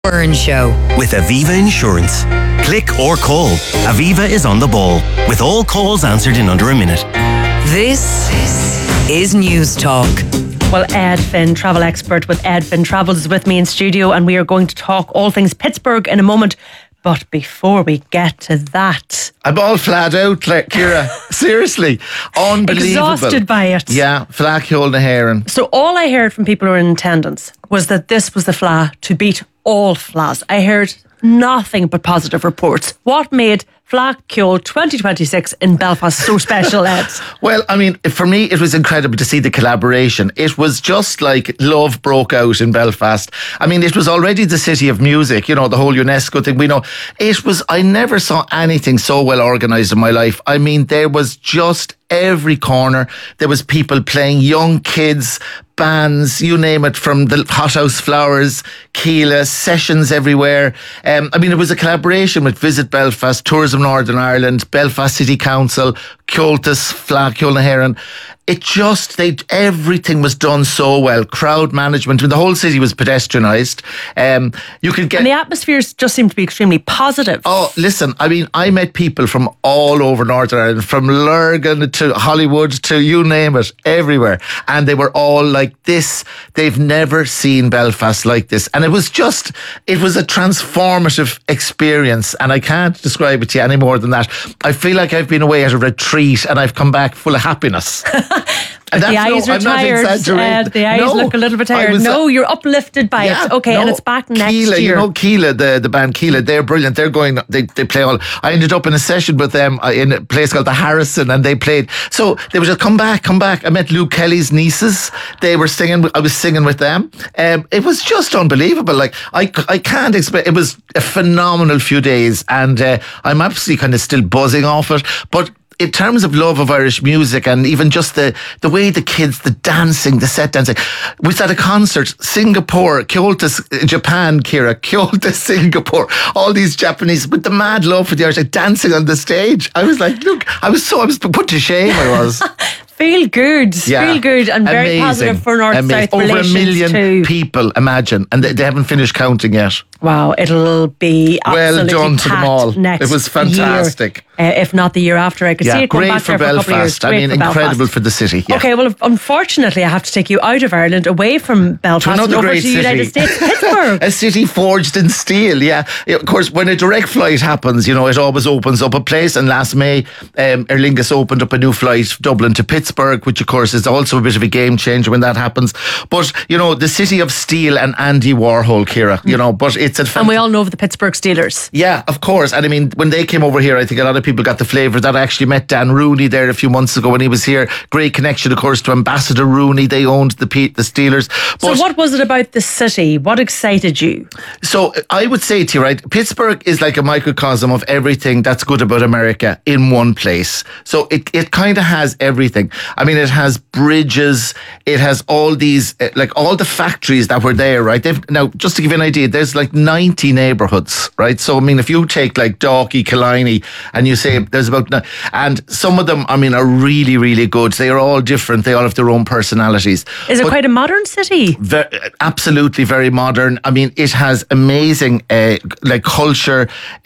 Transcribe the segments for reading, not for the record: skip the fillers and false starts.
Byrne Show with Aviva Insurance. Click or call. Aviva is on the ball with all calls answered in under a minute. This is News Talk. Well, Ed Finn, travel expert with Ed Finn Travels, is with me in studio, and we are going to talk all things Pittsburgh in a moment. But before we get to that, I'm all flat out, Ciara. Seriously. Unbelievable. Exhausted by it. Yeah, Flacchiol na Héireann. So all I heard from people who were in attendance was that this was the Fleadh to beat all Fleadhs. I heard nothing but positive reports. What made Flacchiol 2026 in Belfast so special, Ed? Well, I mean, for me, it was incredible to see the collaboration. It was just like love broke out in Belfast. I mean, it was already the city of music, you know, the whole UNESCO thing. We know it was, I never saw anything so well organised in my life. I mean, there was just every corner. There was people playing, young kids, bands, you name it, from the Hothouse Flowers, Keela, sessions everywhere. I mean, it was a collaboration with Visit Belfast, Tourism Northern Ireland, Belfast City Council, Comhaltas, Flacchiol na Héireann. It just, everything was done so well. Crowd management, the whole city was pedestrianised. You could get, and the atmospheres just seemed to be extremely positive. Oh, listen, I mean, I met people from all over Northern Ireland, from Lurgan to Hollywood to you name it, everywhere. And they were all like this. They've never seen Belfast like this. And it was a transformative experience. And I can't describe it to you any more than that. I feel like I've been away at a retreat and I've come back full of happiness. The eyes are tired. The eyes look a little bit tired. You're uplifted by it. Okay, and it's back next year. You know Keela, the band Keela, they're brilliant. They're going, they play all. I ended up in a session with them in a place called the Harrison, and they played. So they were just, come back. I met Luke Kelly's nieces. They were singing. I was singing with them. It was just unbelievable. Like I can't explain. It was a phenomenal few days, and I'm absolutely kind of still buzzing off it. But in terms of love of Irish music, and even just the way the kids, the dancing, the set dancing. We was at a concert, Singapore, Comhaltas, Japan, Ciara, Comhaltas, Singapore, all these Japanese with the mad love for the Irish, like, dancing on the stage. I was like, look, I was put to shame, I was. Feel good, and very positive for North-South relations. Over 1 million people, imagine, and they haven't finished counting yet. Wow, it'll be absolutely well done to them all. Next it was fantastic. Year, if not the year after. I could see it come back for there for a couple of years. I mean, incredible for the city. Yeah. Okay, well, unfortunately, I have to take you out of Ireland, away from Belfast, to another great to the United States, Pittsburgh. A city forged in steel. Yeah, of course, when a direct flight happens, you know, it always opens up a place. And last May, Aer Lingus opened up a new flight, Dublin to Pittsburgh, which of course is also a bit of a game changer when that happens. But you know, the city of steel and Andy Warhol, Ciara. You know, but it's and we all know of the Pittsburgh Steelers. Yeah, of course. And I mean, when they came over here, I think a lot of people got the flavour of that. I actually met Dan Rooney there a few months ago when he was here. Great connection, of course, to Ambassador Rooney. They owned the Steelers. But so what was it about the city? What excited you? So I would say to you, right, Pittsburgh is like a microcosm of everything that's good about America in one place. So it kind of has everything. I mean, it has bridges. It has all these, like all the factories that were there, right? Now, just to give you an idea, there's like 90 neighbourhoods, right? So, I mean, if you take like Dalkey, Killiney, and you say there's about, and some of them, I mean, are really, really good. They are all different. They all have their own personalities. Is it quite a modern city? Absolutely very modern. I mean, it has amazing like culture,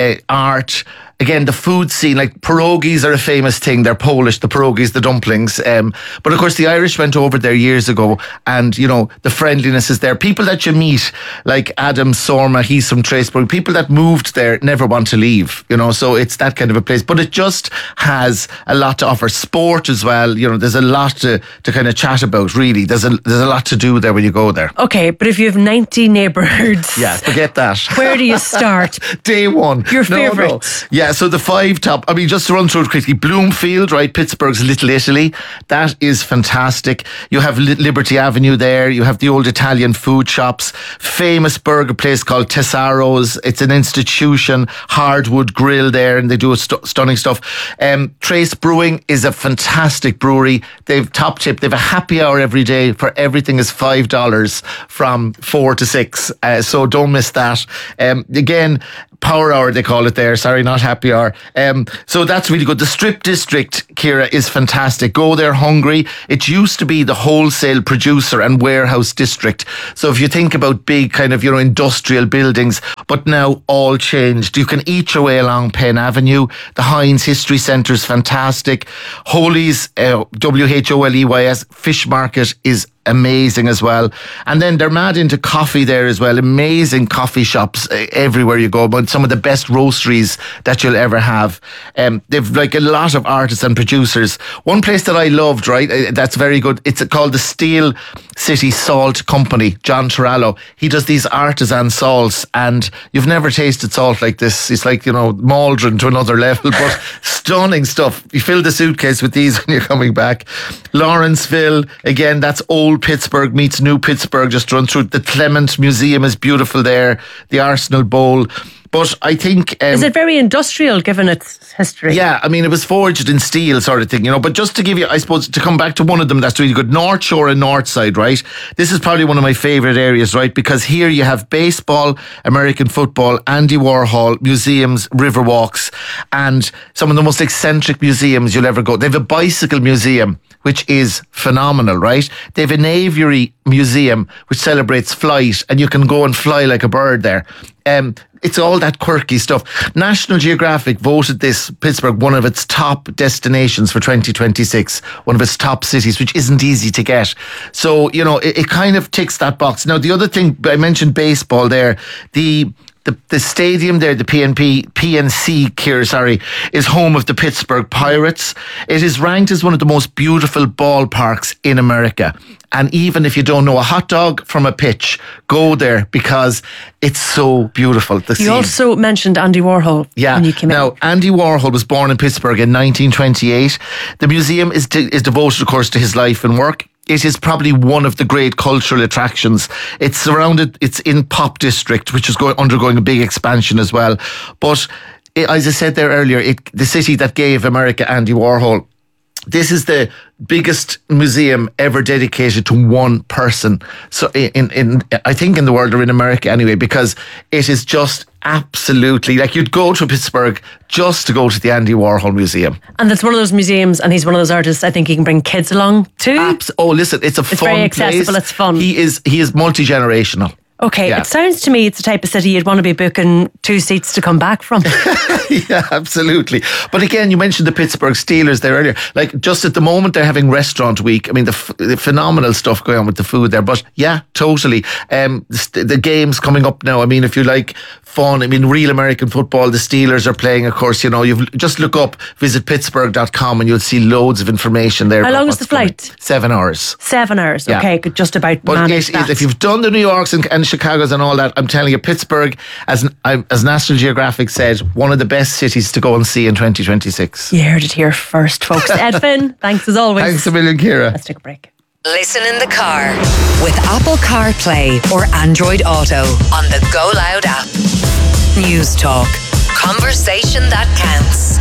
art. Again, the food scene, like pierogies are a famous thing. They're Polish, the pierogies, the dumplings. But of course, the Irish went over there years ago, and you know, the friendliness is there. People that you meet, like Adam Sorma, he's from Traceburg. People that moved there never want to leave, you know, so it's that kind of a place. But it just has a lot to offer. Sport as well, you know, there's a lot to kind of chat about, really. There's a lot to do there when you go there. Okay, but if you have 90 neighbourhoods. Yeah, forget that. Where do you start? Day one. Your favourites? No. Yeah, so the 5 top, I mean, just to run through it quickly, Bloomfield, right, Pittsburgh's Little Italy, that is fantastic. You have Liberty Avenue there, you have the old Italian food shops, famous burger place called Tesaro's, it's an institution, Hardwood Grill there, and they do stunning stuff. Trace Brewing is a fantastic brewery. They've top tip, they've a happy hour every day for everything is $5 from 4 to 6, so don't miss that. Again, Power Hour, they call it there. Sorry, not Happy Hour. So that's really good. The Strip District, Ciara, is fantastic. Go there hungry. It used to be the wholesale producer and warehouse district. So if you think about big kind of, industrial buildings, but now all changed. You can eat your way along Penn Avenue. The Heinz History Centre is fantastic. Holy's, WHOLEYS Fish Market is amazing as well. And then they're mad into coffee there as well. Amazing coffee shops everywhere you go, but some of the best roasteries that you'll ever have. They've like a lot of artists and producers. One place that I loved, right, that's very good, it's called the Steel City Salt Company. John Torallo, he does these artisan salts, and you've never tasted salt like this. It's like, Maldron to another level, but stunning stuff. You fill the suitcase with these when you're coming back. Lawrenceville, again, that's old Pittsburgh meets new Pittsburgh, just run through. The Clement Museum is beautiful there. The Arsenal Bowl. But I think... is it very industrial given its history? Yeah, I mean, it was forged in steel sort of thing, But just to give you, I suppose, to come back to one of them that's really good, North Shore and North Side, right? This is probably one of my favourite areas, right? Because here you have baseball, American football, Andy Warhol, museums, river walks, and some of the most eccentric museums you'll ever go. They have a bicycle museum, which is phenomenal, right? They have an aviary museum, which celebrates flight, and you can go and fly like a bird there. It's all that quirky stuff. National Geographic voted this Pittsburgh one of its top destinations for 2026, one of its top cities, which isn't easy to get. So, it kind of ticks that box. Now, the other thing, I mentioned baseball there, the stadium there, the PNC, Ciara, is home of the Pittsburgh Pirates. It is ranked as one of the most beautiful ballparks in America. And even if you don't know a hot dog from a pitch, go there because it's so beautiful. You also mentioned Andy Warhol when you came in. Now, Andy Warhol was born in Pittsburgh in 1928. The museum is devoted, of course, to his life and work. It is probably one of the great cultural attractions. It's in Pop District, which is undergoing a big expansion as well. But as I said there earlier, the city that gave America Andy Warhol, this is the biggest museum ever dedicated to one person. So I think in the world, or in America anyway, because it is just absolutely, like, you'd go to Pittsburgh just to go to the Andy Warhol Museum. And it's one of those museums, and he's one of those artists I think you can bring kids along too. Listen, it's fun very accessible place. It's fun. He is multi-generational. Okay, It sounds to me it's the type of city you'd want to be booking 2 seats to come back from. Yeah, absolutely. But again, you mentioned the Pittsburgh Steelers there earlier. Like, just at the moment, they're having restaurant week. I mean, the phenomenal stuff going on with the food there. But yeah, totally. The games coming up now. I mean, if you like fun, I mean, real American football, the Steelers are playing, of course. You've just look up, visit pittsburgh.com, and you'll see loads of information there. How long is the flight? 7 hours. 7 hours. Yeah. Okay, could just about manage that. If you've done the New Yorks and Chicago's and all that, I'm telling you, Pittsburgh, as National Geographic said, one of the best cities to go and see in 2026. You heard it here first, folks. Edfin, thanks as always. Thanks a million, Ciara. Let's take a break. Listen in the car with Apple CarPlay or Android Auto on the Go Loud app. News Talk. Conversation that counts.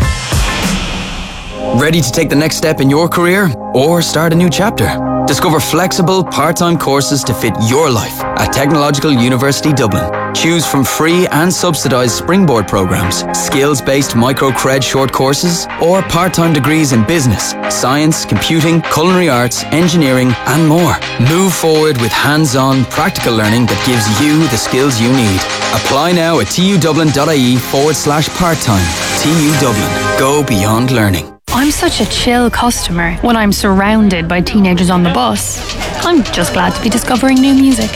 Ready to take the next step in your career or start a new chapter? Discover flexible, part-time courses to fit your life at Technological University Dublin. Choose from free and subsidised springboard programmes, skills-based micro-cred short courses, or part-time degrees in business, science, computing, culinary arts, engineering, and more. Move forward with hands-on, practical learning that gives you the skills you need. Apply now at tudublin.ie/part-time. TU Dublin. Go beyond learning. I'm such a chill customer when I'm surrounded by teenagers on the bus. I'm just glad to be discovering new music.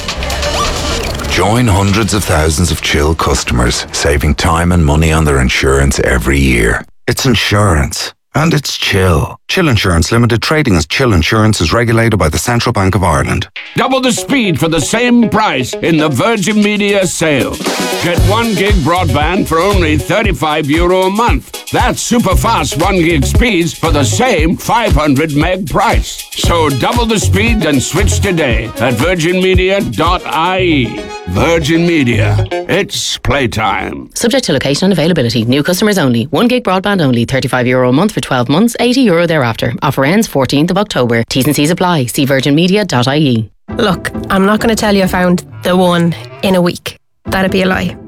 Join hundreds of thousands of chill customers saving time and money on their insurance every year. It's insurance. And it's Chill. Chill Insurance Limited, trading as Chill Insurance, is regulated by the Central Bank of Ireland. Double the speed for the same price in the Virgin Media sale. Get 1 gig broadband for only €35 a month. That's super fast 1 gig speeds for the same 500 meg price. So double the speed and switch today at virginmedia.ie. Virgin Media. It's playtime. Subject to location and availability. New customers only. 1 gig broadband only. €35 a month for 12 months. €80 thereafter. Offer ends 14th of October. T's and C's apply. See virginmedia.ie. Look, I'm not going to tell you I found the one in a week. That'd be a lie.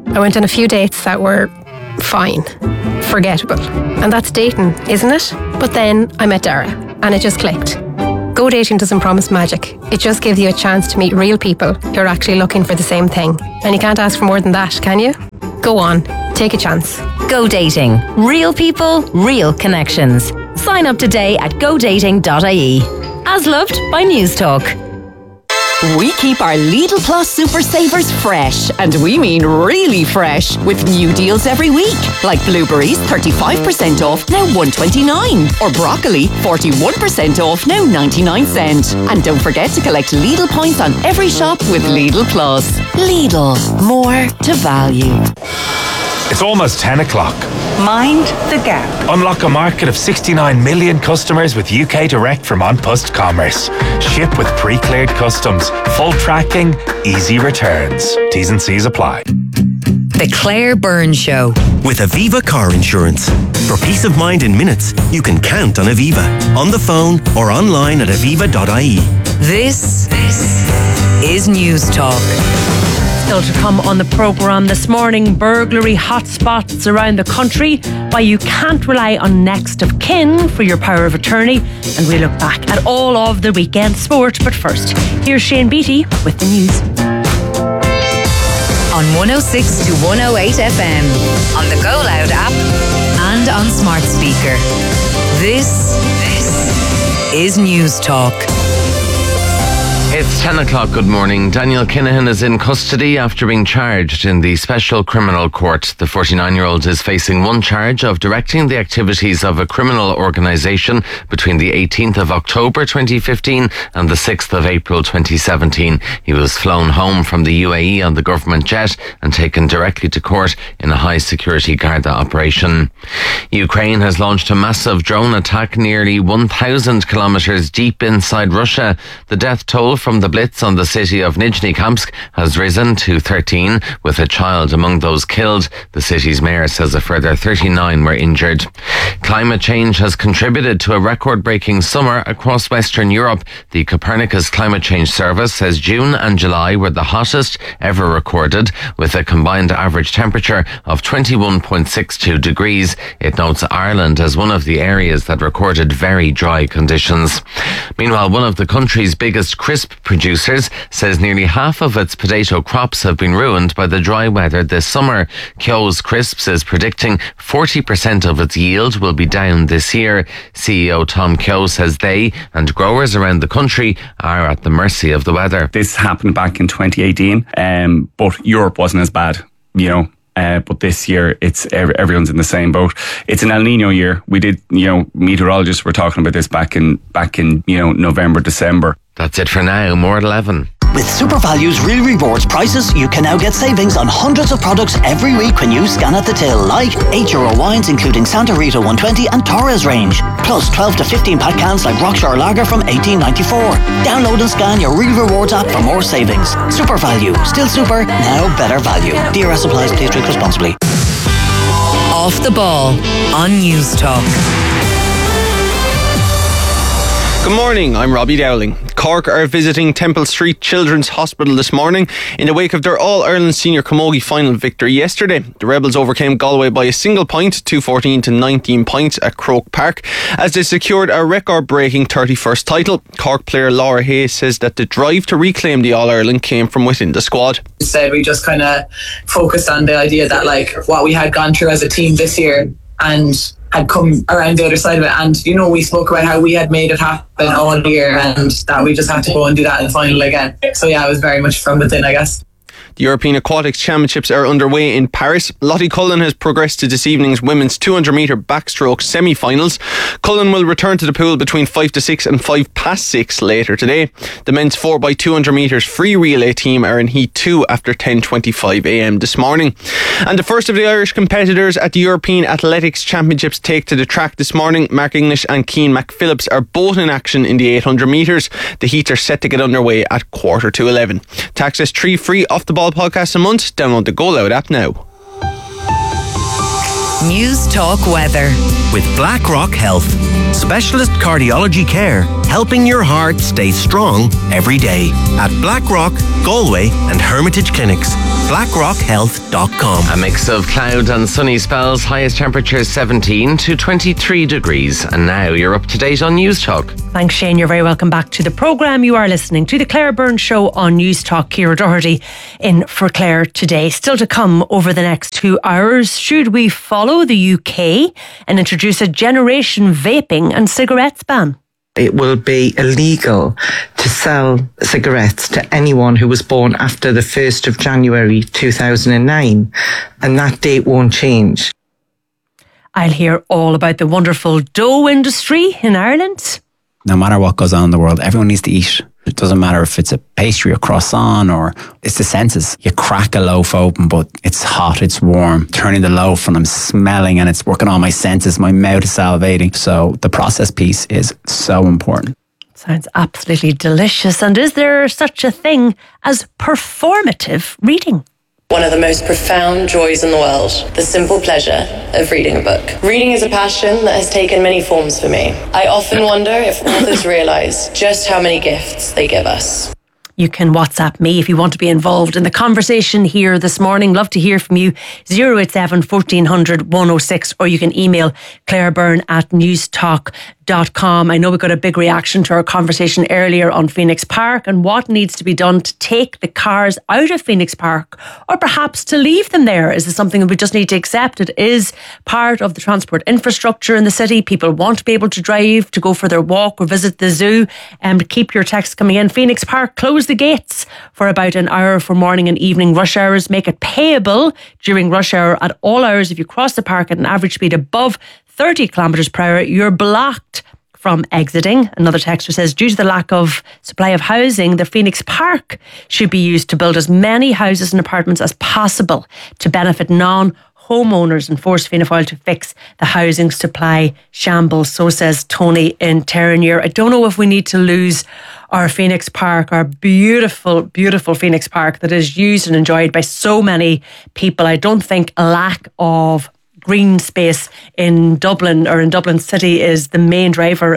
I went on a few dates that were fine, forgettable. And that's dating, isn't it? But then I met Dara and it just clicked. Go Dating doesn't promise magic. It just gives you a chance to meet real people who are actually looking for the same thing. And you can't ask for more than that, can you? Go on, take a chance. Go Dating. Real people, real connections. Sign up today at godating.ie. As loved by News Talk. We keep our Lidl Plus Super Savers fresh, and we mean really fresh, with new deals every week. Like blueberries, 35% off, now $1.29. Or broccoli, 41% off, now 99 cents. And don't forget to collect Lidl points on every shop with Lidl Plus. Lidl, more to value. It's almost 10 o'clock. Mind the gap. Unlock a market of 69 million customers with UK Direct from An Post Commerce. Ship with pre-cleared customs, full tracking, easy returns. T's and C's apply. The Claire Byrne Show. With Aviva Car Insurance. For peace of mind in minutes, you can count on Aviva. On the phone or online at aviva.ie. This is News Talk. Still to come on the programme this morning, burglary hotspots around the country, why you can't rely on next of kin for your power of attorney, and we look back at all of the weekend sport. But first, here's Shane Beattie with the news. On 106 to 108 FM, on the Go Loud app, and on smart speaker. This is News Talk. It's 10 o'clock. Good morning. Daniel Kinahan is in custody after being charged in the Special Criminal Court. The 49-year-old is facing one charge of directing the activities of a criminal organisation between the 18th of October 2015 and the 6th of April 2017. He was flown home from the UAE on the government jet and taken directly to court in a high-security Garda operation. Ukraine has launched a massive drone attack nearly 1,000 kilometres deep inside Russia. The death toll from the blitz on the city of Nizhny-Kamsk has risen to 13, with a child among those killed. The city's mayor says a further 39 were injured. Climate change has contributed to a record-breaking summer across Western Europe. The Copernicus Climate Change Service says June and July were the hottest ever recorded, with a combined average temperature of 21.62 degrees. It notes Ireland as one of the areas that recorded very dry conditions. Meanwhile, one of the country's biggest crisp producers says nearly half of its potato crops have been ruined by the dry weather this summer. Kyo's Crisps is predicting 40% of its yield will be down this year. CEO Tom Kyo says they and growers around the country are at the mercy of the weather. This happened back in 2018, but Europe wasn't as bad, but this year it's everyone's in the same boat. It's an El Nino year. We did, meteorologists were talking about this back in November, December. That's it for now. More at 11. With Super Value's Real Rewards prices, you can now get savings on hundreds of products every week when you scan at the till, like €8 wines including Santa Rita 120 and Torres range, plus 12 to 15 pack cans like Rockshore Lager from $18.94. Download and scan your Real Rewards app for more savings. Super Value, still super, now better value. DRS applies, please drink responsibly. Off the ball on News Talk. Good morning, I'm Robbie Dowling. Cork are visiting Temple Street Children's Hospital this morning in the wake of their All-Ireland Senior Camogie final victory yesterday. The Rebels overcame Galway by a single point, 214 to 19 points at Croke Park, as they secured a record-breaking 31st title. Cork player Laura Hayes says that the drive to reclaim the All-Ireland came from within the squad. Instead, we just kind of focused on the idea that what we had gone through as a team this year and had come around the other side of it, and we spoke about how we had made it happen all year and that we just had to go and do that in the final again. So yeah, it was very much from within, I guess. The European Aquatics Championships are underway in Paris. Lottie Cullen has progressed to this evening's women's 200-metre backstroke semi-finals. Cullen will return to the pool between 5 to 6 and 5 past 6 later today. The men's 4x200 metres free relay team are in Heat 2 after 10:25am this morning. And the first of the Irish competitors at the European Athletics Championships take to the track this morning. Mark English and Cian McPhillips are both in action in the 800 metres. The heats are set to get underway at 10:45. To access 3 free Off the Ball podcasts a month, download the Go Loud app now. News Talk weather. With BlackRock Health. Specialist cardiology care, helping your heart stay strong every day. At BlackRock, Galway and Hermitage Clinics. blackrockhealth.com. A mix of cloud and sunny spells, highest temperature 17 to 23 degrees. And now you're up to date on News Talk. Thanks, Shane. You're very welcome back to the programme. You are listening to the Claire Byrne Show on News Talk. Ciara Doherty in for Claire today. Still to come over the next 2 hours, should we follow the UK and introduce a generation vaping and cigarettes ban? It will be illegal to sell cigarettes to anyone who was born after the 1st of January 2009, and that date won't change. I'll hear all about the wonderful dough industry in Ireland. No matter what goes on in the world, everyone needs to eat. It doesn't matter if it's a pastry, a croissant, or it's the senses. You crack a loaf open, but it's hot, it's warm. Turning the loaf and I'm smelling and it's working on my senses. My mouth is salivating. So the process piece is so important. Sounds absolutely delicious. And is there such a thing as performative reading? One of the most profound joys in the world, the simple pleasure of reading a book. Reading is a passion that has taken many forms for me. I often wonder if authors realise just how many gifts they give us. You can WhatsApp me if you want to be involved in the conversation here this morning. Love to hear from you. 087 1400 106, or you can email clairebyrne@newstalk.com. I know we got a big reaction to our conversation earlier on Phoenix Park and what needs to be done to take the cars out of Phoenix Park, or perhaps to leave them there. Is this something that we just need to accept? It is part of the transport infrastructure in the city. People want to be able to drive, to go for their walk or visit the zoo. Keep your texts coming in. Phoenix Park, close the gates for about an hour for morning and evening rush hours. Make it payable during rush hour at all hours. If you cross the park at an average speed above 30 kilometres per hour, you're blocked from exiting. Another texter says, due to the lack of supply of housing, the Phoenix Park should be used to build as many houses and apartments as possible to benefit non-homeowners and force Fianna Fáil to fix the housing supply shambles. So says Tony in Terenure. I don't know if we need to lose our Phoenix Park, our beautiful, beautiful Phoenix Park that is used and enjoyed by so many people. I don't think a lack of green space in Dublin or in Dublin City is the main driver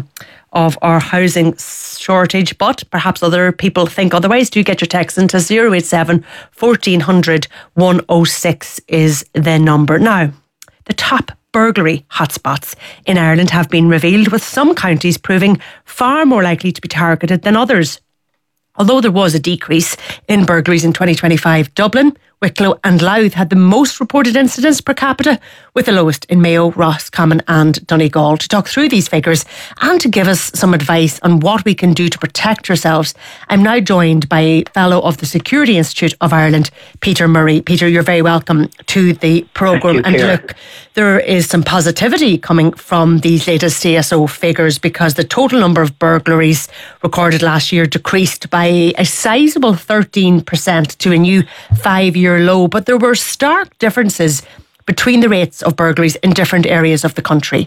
of our housing shortage, but perhaps other people think otherwise. Do get your text into 087 1400 106 is the number. Now, the top burglary hotspots in Ireland have been revealed, with some counties proving far more likely to be targeted than others. Although there was a decrease in burglaries in 2025, Dublin, Wicklow and Louth had the most reported incidents per capita, with the lowest in Mayo, Roscommon and Donegal. To talk through these figures and to give us some advice on what we can do to protect ourselves, I'm now joined by a fellow of the Security Institute of Ireland, Peter Murray. Peter, you're very welcome to the programme. And look, there is some positivity coming from these latest CSO figures, because the total number of burglaries recorded last year decreased by a sizable 13% to a new 5-year low. But there were stark differences between the rates of burglaries in different areas of the country.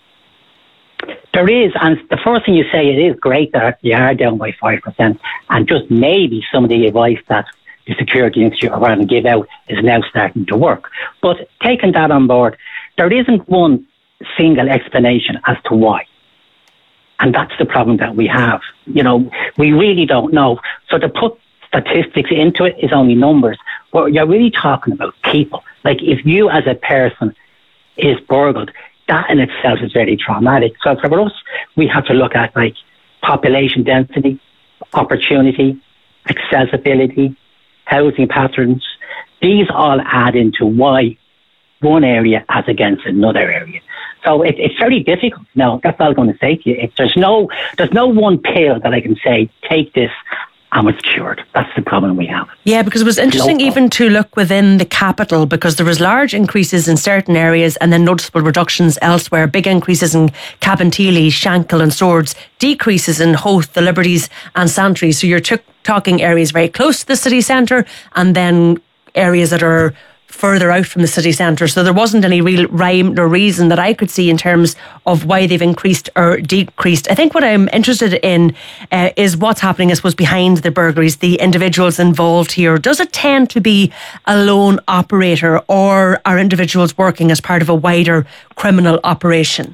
There is, and the first thing you say, it is great that you are down by 5%, and just maybe some of the advice that the Security Institute of Ireland give out is now starting to work. But taking that on board, there isn't one single explanation as to why. And that's the problem that we have. You know, we really don't know. So to put statistics into it is only numbers. But you're really talking about people. Like, if you as a person is burgled, that in itself is very traumatic. So for us, we have to look at like population density, opportunity, accessibility, housing patterns. These all add into why one area as against another area. So it's very difficult. No, that's all I'm going to say to you. There's no one pill that I can say, take this and it's cured. That's the problem we have. Yeah, because it was interesting even to look within the capital, because there was large increases in certain areas and then noticeable reductions elsewhere. Big increases in Cabinteely, Shankill and Swords, decreases in Howth, the Liberties and Santry. So you're talking areas very close to the city centre and then areas that are further out from the city centre. So there wasn't any real rhyme or reason that I could see in terms of why they've increased or decreased. I think what I'm interested in is what's happening, I suppose, behind the burglaries, the individuals involved here. Does it tend to be a lone operator, or are individuals working as part of a wider criminal operation?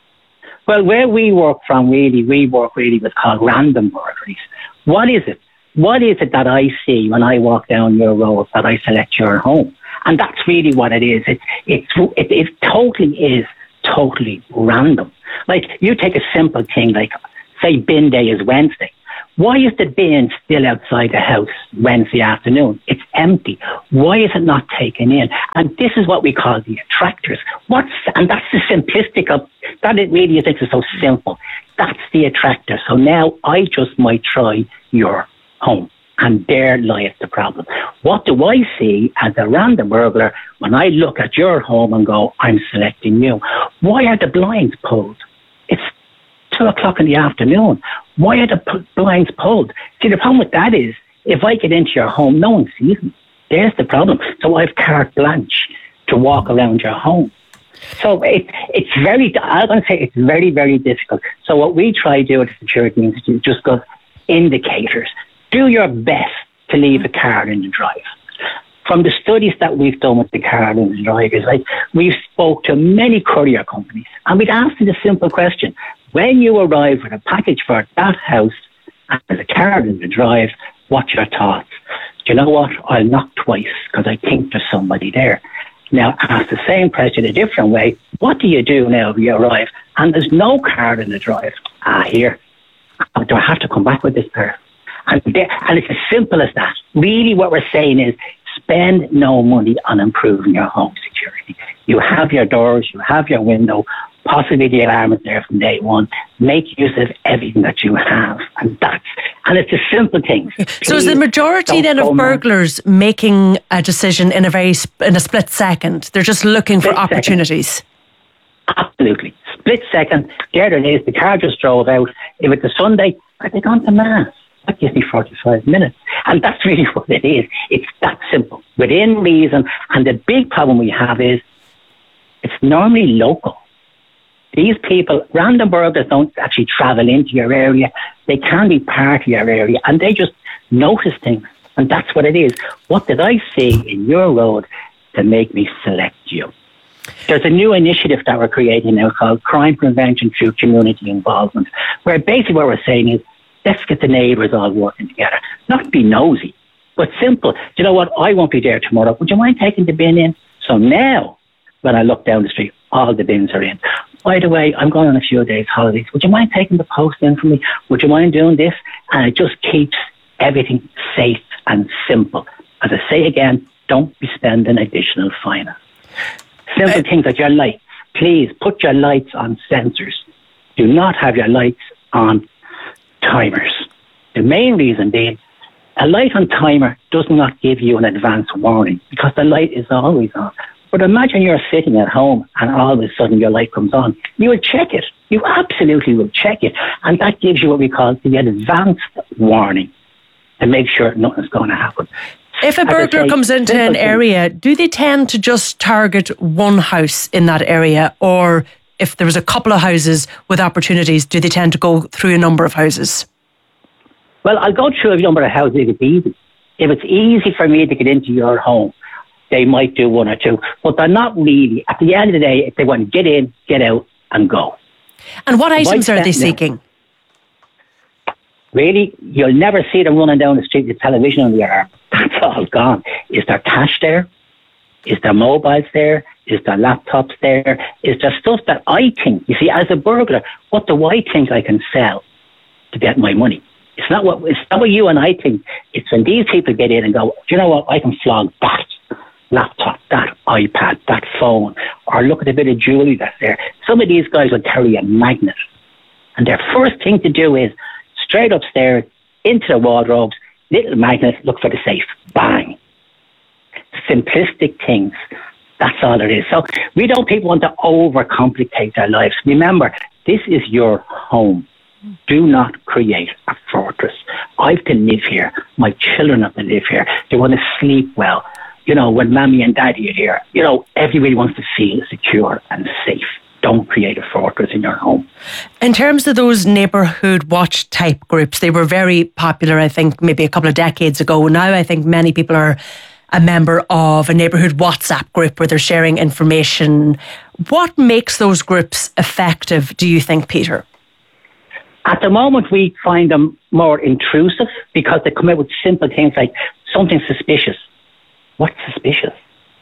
Well, where we work from, we work what's called random burglaries. What is it? what is it that I see when I walk down your road that I select your home? And that's really what it is. It totally is totally random. Like, you take a simple thing like, say, bin day is Wednesday. Why is the bin still outside the house Wednesday afternoon? It's empty. Why is it not taken in? And this is what we call the attractors. And that's the simplistic of that. It really is. It's so simple. That's the attractor. So now I just might try your home. And there lies the problem. What do I see as a random burglar when I look at your home and go, I'm selecting you? Why are the blinds pulled? It's 2:00 in the afternoon. Why are the blinds pulled? See, the problem with that is, if I get into your home, no one sees me. There's the problem. So I have carte blanche to walk around your home. So it's very, I'm going to say it's very, very difficult. So what we try to do at the Security Institute just goes indicators. Do your best to leave a car in the drive. From the studies that we've done with the car in the drive, is like we've spoke to many courier companies and we'd asked them the simple question: when you arrive with a package for that house and there's a car in the drive, what's your thoughts? Do you know what? I'll knock twice because I think there's somebody there. Now, ask the same question a different way. What do you do now if you arrive and there's no car in the drive? Here. Do I have to come back with this car? And it's as simple as that. Really what we're saying is spend no money on improving your home security. You have your doors, you have your window, possibly the alarm is there from day one. Make use of everything that you have. And it's a simple thing. So is the majority then of burglars making a decision in a split second? They're just looking for opportunities? Absolutely. Split second. There it is. The car just drove out. If it's a Sunday, are they gone to Mass? That gives me 45 minutes. And that's really what it is. It's that simple. Within reason. And the big problem we have is it's normally local. These people, random burglars, don't actually travel into your area. They can be part of your area and they just notice things. And that's what it is. What did I see in your road to make me select you? There's a new initiative that we're creating now called Crime Prevention Through Community Involvement, where basically what we're saying is, let's get the neighbours all working together. Not be nosy, but simple. Do you know what? I won't be there tomorrow. Would you mind taking the bin in? So now, when I look down the street, all the bins are in. By the way, I'm going on a few days holidays. Would you mind taking the post in for me? Would you mind doing this? And it just keeps everything safe and simple. As I say again, don't be spending additional finance. Simple things like your lights. Please put your lights on sensors. Do not have your lights on timers. The main reason being, a light on timer does not give you an advance warning because the light is always on. But imagine you're sitting at home and all of a sudden your light comes on. You will check it. You absolutely will check it. And that gives you what we call the advanced warning to make sure nothing's going to happen. If a burglar comes into an area, do they tend to just target one house in that area? Or if there was a couple of houses with opportunities, do they tend to go through a number of houses? Well, I'll go through a number of houses if it's easy. If it's easy for me to get into your home, they might do one or two. But they're not really. At the end of the day, if they want to get in, get out and go. And what items are they seeking? Really, you'll never see them running down the street with television on the arm. That's all gone. Is there cash there? Is there mobiles there? Is there laptops there? Is there stuff that I think, you see, as a burglar, what do I think I can sell to get my money? It's not what you and I think. It's when these people get in and go, do you know what, I can flog that laptop, that iPad, that phone, or look at a bit of jewellery that's there. Some of these guys will carry a magnet. And their first thing to do is straight upstairs, into the wardrobes, little magnet, look for the safe. Bang. Simplistic things. That's all it is. So we don't people want to overcomplicate their lives. Remember, this is your home. Do not create a fortress. I have to live here. My children have to live here. They want to sleep well. You know, when mommy and daddy are here, you know, everybody wants to feel secure and safe. Don't create a fortress in your home. In terms of those neighbourhood watch type groups, they were very popular, I think, maybe a couple of decades ago. Now I think many people are a member of a neighbourhood WhatsApp group where they're sharing information. What makes those groups effective, do you think, Peter? At the moment, we find them more intrusive because they come out with simple things like something suspicious. What's suspicious?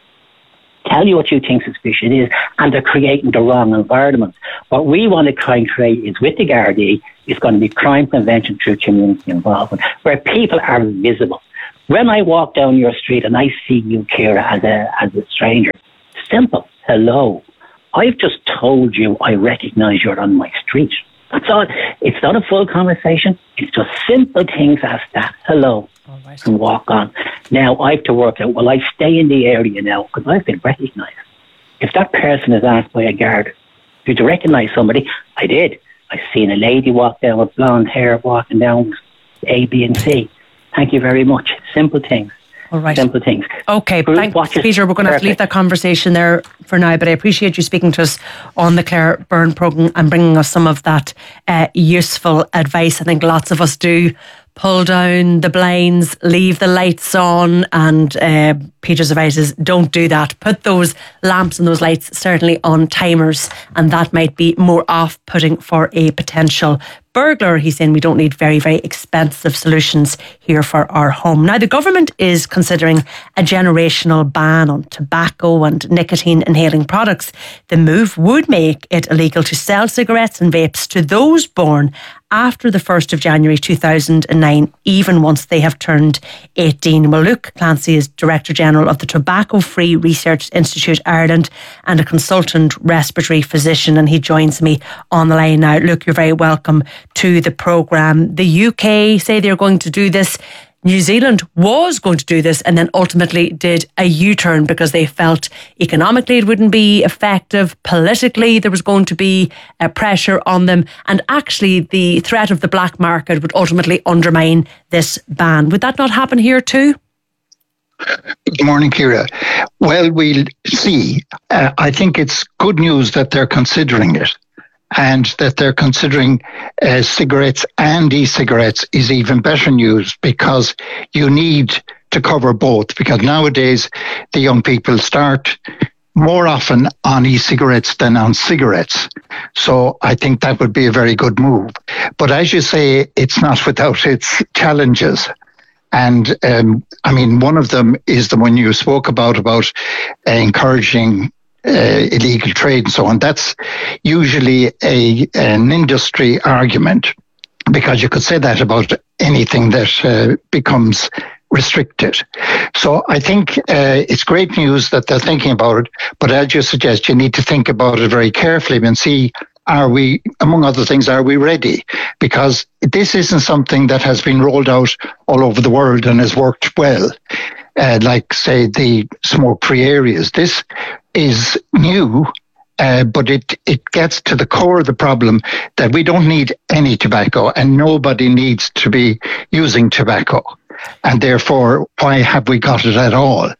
Tell you what you think suspicious is, and they're creating the wrong environment. What we want to try and create is with the Gardaí, is going to be crime prevention through community involvement, where people are visible. When I walk down your street and I see you, Ciara, as a stranger, simple, hello. I've just told you I recognise you're on my street. That's all. It's not a full conversation. It's just simple things as that. Hello. Right. And walk on. Now I have to work out, well, I stay in the area now because I've been recognised. If that person is asked by a guard, did you recognise somebody? I did. I seen a lady walk down with blonde hair walking down A, B and C. Thank you very much. Simple things. All right. Simple things. Okay, thanks, Peter. We're going to have to leave that conversation there for now, but I appreciate you speaking to us on the Claire Byrne programme and bringing us some of that useful advice. I think lots of us do pull down the blinds, leave the lights on, and Peter's advice is don't do that. Put those lamps and those lights certainly on timers, and that might be more off-putting for a potential burglar. He's saying we don't need very, very expensive solutions here for our home. Now, the government is considering a generational ban on tobacco and nicotine inhaling products. The move would make it illegal to sell cigarettes and vapes to those born after the 1st of January 2009, even once they have turned 18. Well, Luke Clancy is Director General of the Tobacco Free Research Institute Ireland and a consultant respiratory physician, and he joins me on the line now. Luke, you're very welcome to the programme. The UK say they're going to do this. New Zealand was going to do this and then ultimately did a U-turn because they felt economically it wouldn't be effective, politically there was going to be a pressure on them, and actually the threat of the black market would ultimately undermine this ban. Would that not happen here too? Good morning, Ciara. Well, we'll see. I think it's good news that they're considering it. And that they're considering cigarettes and e-cigarettes is even better news, because you need to cover both, because nowadays the young people start more often on e-cigarettes than on cigarettes. So I think that would be a very good move. But as you say, it's not without its challenges. And I mean, one of them is the one you spoke about encouraging illegal trade and so on. That's usually an industry argument, because you could say that about anything that becomes restricted. So I think it's great news that they're thinking about it, but as you suggest, you need to think about it very carefully and see, are we, among other things, are we ready? Because this isn't something that has been rolled out all over the world and has worked well. Like, say, the smoke-free areas. This is new, but it gets to the core of the problem that we don't need any tobacco and nobody needs to be using tobacco. And therefore, why have we got it at all?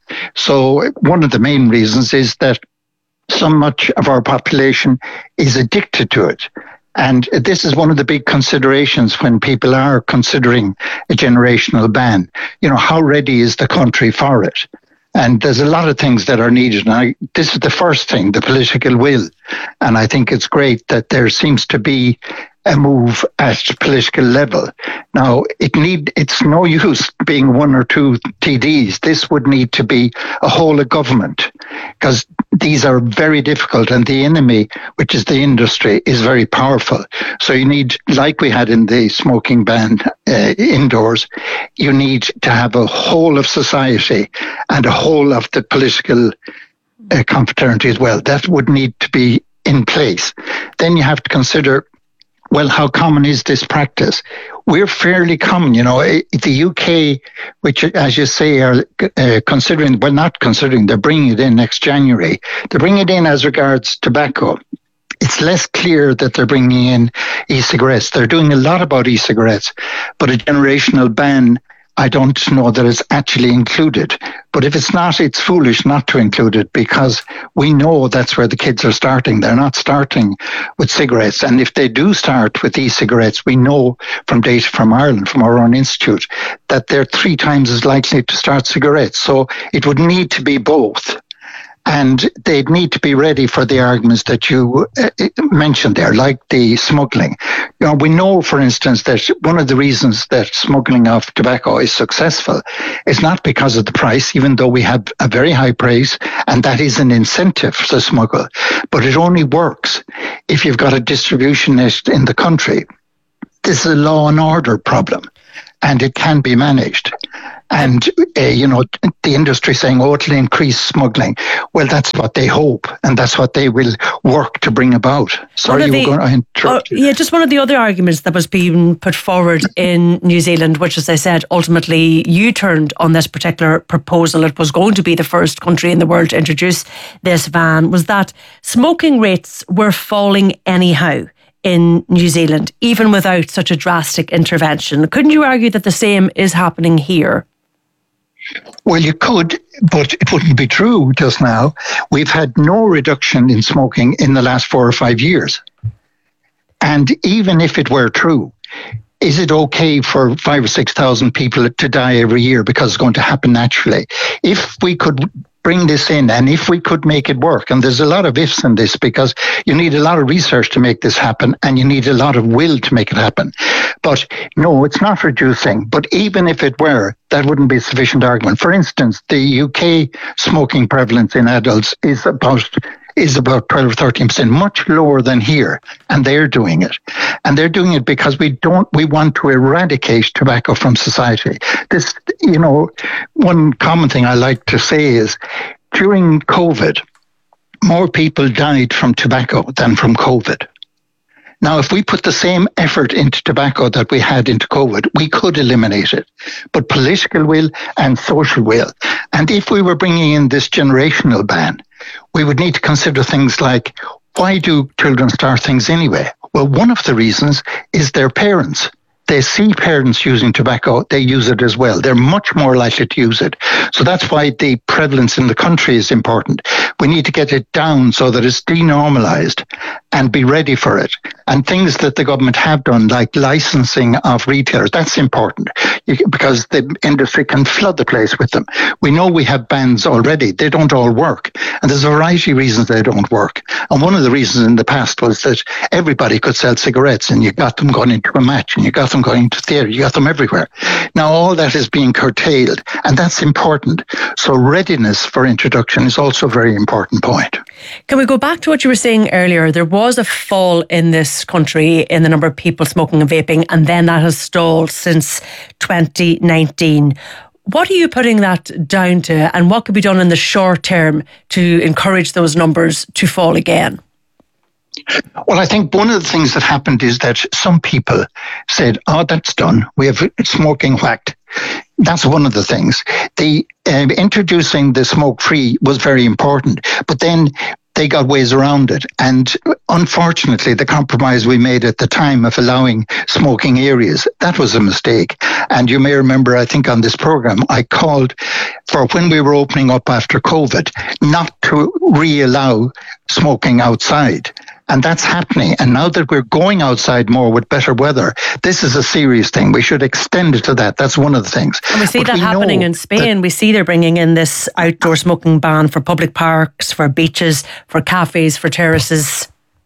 So one of the main reasons is that so much of our population is addicted to it. And this is one of the big considerations when people are considering a generational ban. You know, how ready is the country for it? And there's a lot of things that are needed. And this is the first thing, the political will. And I think it's great that there seems to be a move at political level. Now, it's no use being one or two TDs. This would need to be a whole of government, because these are very difficult, and the enemy, which is the industry, is very powerful. So you need, like we had in the smoking ban indoors, you need to have a whole of society and a whole of the political confraternity as well. That would need to be in place. Then you have to consider, well, how common is this practice? We're fairly common, you know. The UK, which, as you say, are considering, well, not considering, they're bringing it in next January. They're bringing it in as regards tobacco. It's less clear that they're bringing in e-cigarettes. They're doing a lot about e-cigarettes, but a generational ban, I don't know that it's actually included. But if it's not, it's foolish not to include it, because we know that's where the kids are starting. They're not starting with cigarettes. And if they do start with e-cigarettes, we know from data from Ireland, from our own institute, that they're 3 times as likely to start cigarettes. So it would need to be both. And they'd need to be ready for the arguments that you mentioned there, like the smuggling. We know, for instance, that one of the reasons that smuggling of tobacco is successful is not because of the price, even though we have a very high price, and that is an incentive to smuggle. But it only works if you've got a distributionist in the country. This is a law and order problem, and it can be managed. And, the industry saying, it'll increase smuggling. Well, that's what they hope, and that's what they will work to bring about. Sorry, you were going to interrupt. Just one of the other arguments that was being put forward in New Zealand, which, as I said, ultimately U-turned on this particular proposal. It was going to be the first country in the world to introduce this ban, was that smoking rates were falling anyhow in New Zealand, even without such a drastic intervention. Couldn't you argue that the same is happening here? Well, you could, but it wouldn't be true just now. We've had no reduction in smoking in the last 4 or 5 years. And even if it were true, is it okay for 5,000 or 6,000 people to die every year because it's going to happen naturally? If we could bring this in, and if we could make it work, and there's a lot of ifs in this because you need a lot of research to make this happen, and you need a lot of will to make it happen. But no, it's not reducing. But even if it were, that wouldn't be a sufficient argument. For instance, the UK smoking prevalence in adults is about 12 or 13%, much lower than here. And they're doing it. And they're doing it because we want to eradicate tobacco from society. This, one common thing I like to say is during COVID, more people died from tobacco than from COVID. Now, if we put the same effort into tobacco that we had into COVID, we could eliminate it. But political will and social will. And if we were bringing in this generational ban, we would need to consider things like, why do children start things anyway? Well, one of the reasons is their parents. They see parents using tobacco, they use it as well. They're much more likely to use it. So that's why the prevalence in the country is important. We need to get it down so that it's denormalized and be ready for it. And things that the government have done, like licensing of retailers, that's important because the industry can flood the place with them. We know we have bans already. They don't all work. And there's a variety of reasons they don't work. And one of the reasons in the past was that everybody could sell cigarettes, and you got them going into a match, and you got them going to theatre, you got them everywhere. Now all that is being curtailed, and that's important. So readiness for introduction is also a very important point. Can we go back to what you were saying earlier? There was a fall in this country in the number of people smoking and vaping, and then that has stalled since 2019. What are you putting that down to, and what could be done in the short term to encourage those numbers to fall again? Well, I think one of the things that happened is that some people said, that's done. We have smoking whacked. That's one of the things. Introducing the smoke-free was very important, but then they got ways around it. And unfortunately, the compromise we made at the time of allowing smoking areas, that was a mistake. And you may remember, I think on this program, I called for when we were opening up after COVID, not to re-allow smoking outside. And that's happening. And now that we're going outside more with better weather, this is a serious thing. We should extend it to that. That's one of the things. And we see that happening in Spain. We see they're bringing in this outdoor smoking ban for public parks, for beaches, for cafes, for terraces.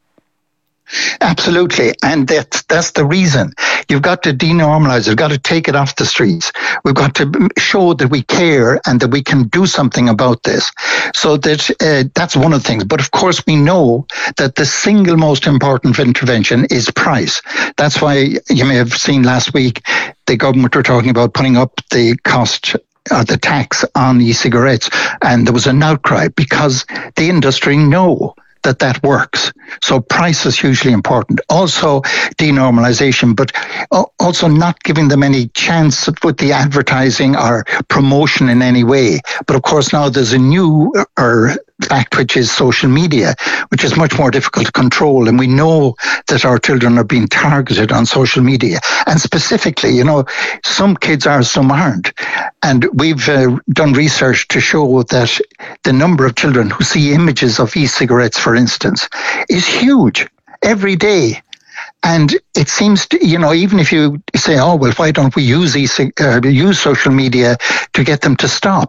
Absolutely. And that's the reason. You've got to denormalize. You've got to take it off the streets. We've got to show that we care and that we can do something about this. So that's one of the things. But of course, we know that the single most important intervention is price. That's why you may have seen last week, the government were talking about putting up the cost the tax on e-cigarettes. And there was an outcry because the industry know that works. So price is hugely important. Also denormalization, but also not giving them any chance with the advertising or promotion in any way. But of course now there's a new fact, which is social media, which is much more difficult to control. And we know that our children are being targeted on social media. And specifically, some kids are, some aren't. And we've done research to show that the number of children who see images of e-cigarettes, for instance, is huge every day. And it seems to, even if you say, why don't we use social media to get them to stop?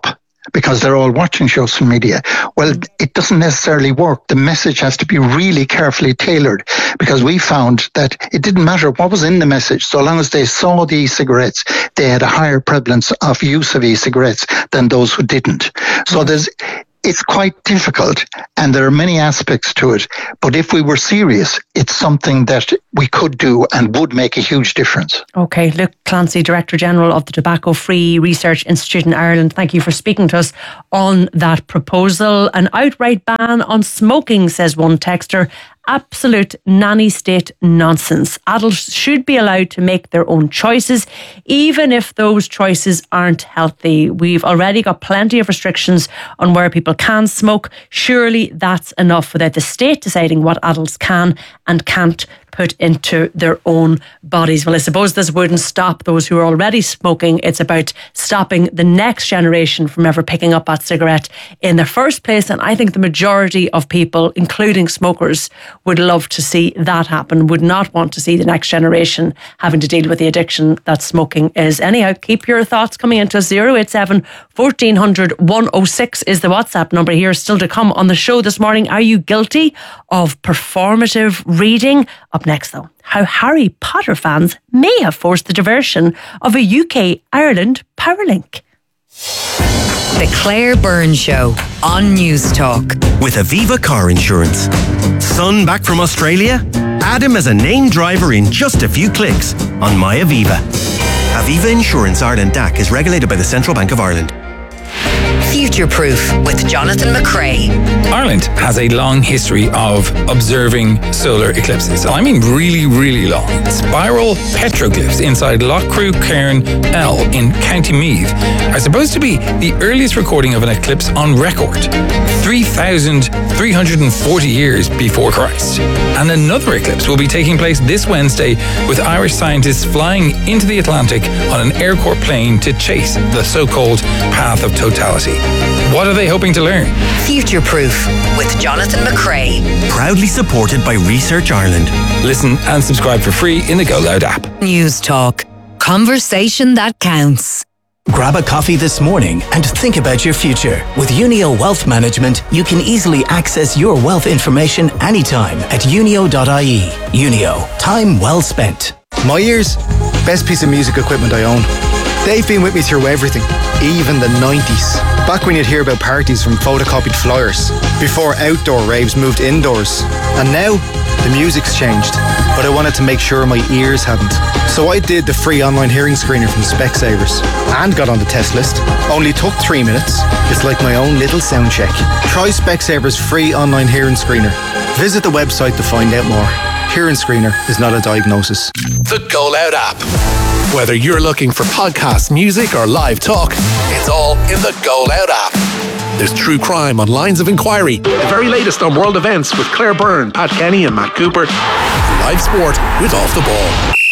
because they're all watching social media. Well, it doesn't necessarily work. The message has to be really carefully tailored, because we found that it didn't matter what was in the message. So long as they saw the e-cigarettes, they had a higher prevalence of use of e-cigarettes than those who didn't. So it's quite difficult, and there are many aspects to it. But if we were serious, it's something that we could do and would make a huge difference. Okay, Luke Clancy, Director General of the Tobacco Free Research Institute in Ireland, thank you for speaking to us on that proposal. An outright ban on smoking, says one texter. Absolute nanny state nonsense. Adults should be allowed to make their own choices, even if those choices aren't healthy. We've already got plenty of restrictions on where people can smoke. Surely that's enough without the state deciding what adults can and can't put into their own bodies. Well, I suppose this wouldn't stop those who are already smoking. It's about stopping the next generation from ever picking up that cigarette in the first place. And I think the majority of people, including smokers, would love to see that happen, would not want to see the next generation having to deal with the addiction that smoking is. Anyhow, keep your thoughts coming into 087 1400 106 is the WhatsApp number here. Still to come on the show this morning. Are you guilty of performative reading? Up next, though, how Harry Potter fans may have forced the diversion of a UK-Ireland Powerlink. The Claire Byrne Show on News Talk. With Aviva Car Insurance. Son back from Australia? Add him as a named driver in just a few clicks on My Aviva. Aviva Insurance Ireland DAC is regulated by the Central Bank of Ireland. Future Proof with Jonathan McCrae. Ireland has a long history of observing solar eclipses. I mean really, really long. Spiral petroglyphs inside Loughcrew Cairn L in County Meath are supposed to be the earliest recording of an eclipse on record, 3,340 years before Christ. And another eclipse will be taking place this Wednesday, with Irish scientists flying into the Atlantic on an Air Corps plane to chase the so-called path of totality. What are they hoping to learn? Future Proof with Jonathan McCrae. Proudly supported by Research Ireland. Listen and subscribe for free in the Go Loud app. News Talk. Conversation that counts. Grab a coffee this morning and think about your future. With Unio Wealth Management, you can easily access your wealth information anytime at unio.ie. Unio, time well spent. My ears, best piece of music equipment I own. They've been with me through everything, even the 90s. Back when you'd hear about parties from photocopied flyers, before outdoor raves moved indoors. And now, the music's changed, but I wanted to make sure my ears hadn't. So I did the free online hearing screener from Specsavers and got on the test list. Only took 3 minutes. It's like my own little sound check. Try Specsavers free online hearing screener. Visit the website to find out more. Hearing screener is not a diagnosis. The Go Loud app. Whether you're looking for podcasts, music, or live talk, it's all in the Go Loud app. There's true crime on Lines of Inquiry, the very latest on world events with Claire Byrne, Pat Kenny, and Matt Cooper, and live sport with Off the Ball.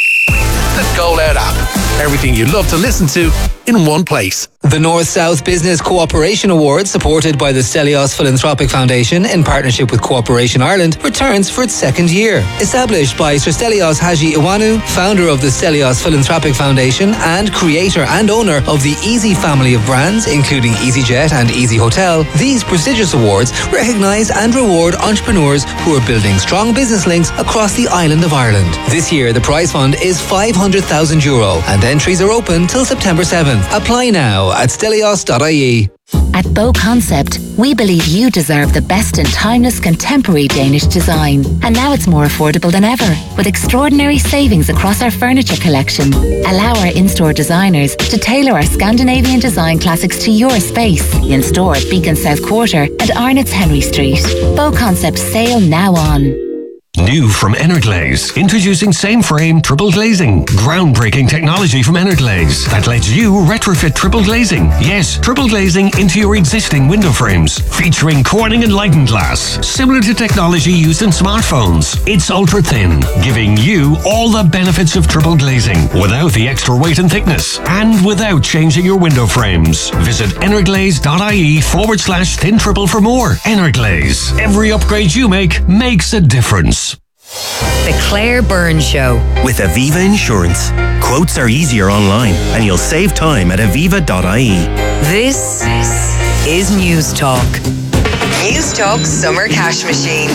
The Go Loud app. Everything you love to listen to in one place. The North-South Business Cooperation Award, supported by the Stelios Philanthropic Foundation in partnership with Cooperation Ireland, returns for its second year. Established by Sir Stelios Haji Iwanu, founder of the Stelios Philanthropic Foundation and creator and owner of the Easy family of brands, including EasyJet and Easy Hotel, these prestigious awards recognise and reward entrepreneurs who are building strong business links across the island of Ireland. This year, the prize fund is €500,000 and entries are open till September 7th. Apply now at stelios.ie. At Bow Concept, we believe you deserve the best in timeless contemporary Danish design. And now it's more affordable than ever, with extraordinary savings across our furniture collection. Allow our in-store designers to tailor our Scandinavian design classics to your space. In-store at Beacon South Quarter and Arnott's Henry Street. Bow Concept sale now on. New from Energlaze, introducing same frame triple glazing. Groundbreaking technology from Energlaze that lets you retrofit triple glazing. Yes, triple glazing into your existing window frames, featuring Corning Enlightened glass, similar to technology used in smartphones. It's ultra thin, giving you all the benefits of triple glazing without the extra weight and thickness, and without changing your window frames. Visit energlaze.ie/thin triple for more. Energlaze. Every upgrade you make makes a difference. The Claire Byrne Show. With Aviva Insurance. Quotes are easier online and you'll save time at aviva.ie. This is News Talk. News Talk Summer Cash Machine.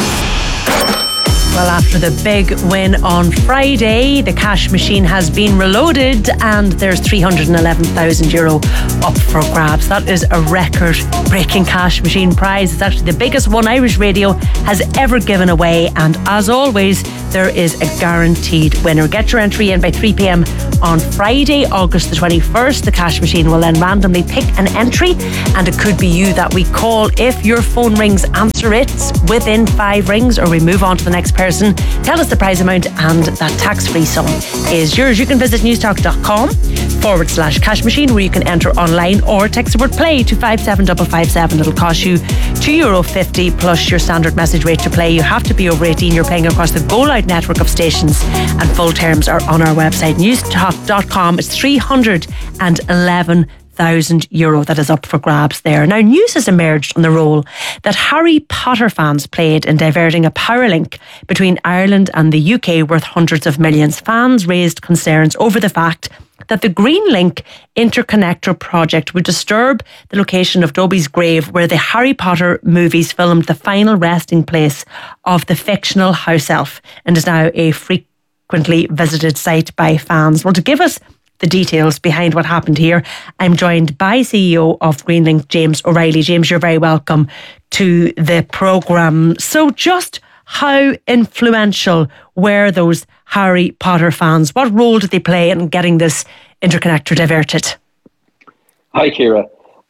Well, after the big win on Friday, the cash machine has been reloaded and there's €311,000 up for grabs. That is a record-breaking cash machine prize. It's actually the biggest one Irish Radio has ever given away. And as always, there is a guaranteed winner. Get your entry in by 3 p.m. on Friday, August the 21st. The cash machine will then randomly pick an entry and it could be you that we call. If your phone rings, answer it within 5 rings or we move on to the next person. Tell us the prize amount and that tax-free sum is yours. You can visit newstalk.com/cash machine where you can enter online or text the word play to 57557. It'll cost you €2.50 plus your standard message rate to play. You have to be over 18. You're playing across the Go Loud network of stations and full terms are on our website newstalk.com. It's €311,000 that is up for grabs there. Now, news has emerged on the role that Harry Potter fans played in diverting a power link between Ireland and the UK worth hundreds of millions. Fans raised concerns over the fact that the Green Link interconnector project would disturb the location of Dobby's grave, where the Harry Potter movies filmed the final resting place of the fictional house elf, and is now a frequently visited site by fans. Well, to give us the details behind what happened here, I'm joined by CEO of Greenlink, James O'Reilly. James, you're very welcome to the programme. So just how influential were those Harry Potter fans? What role did they play in getting this interconnector diverted? Hi, Ciara.